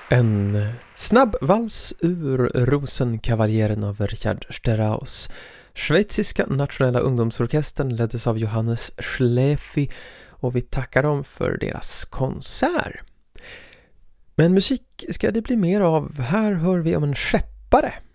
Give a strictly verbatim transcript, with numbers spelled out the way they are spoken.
En snabb vals ur Rosenkavaljen av Richard Strauss. Schweiziska nationella ungdomsorkestern leddes av Johannes Schläfi och vi tackar dem för deras konsert. Men musik ska det bli mer av. Här hör vi om en skeppare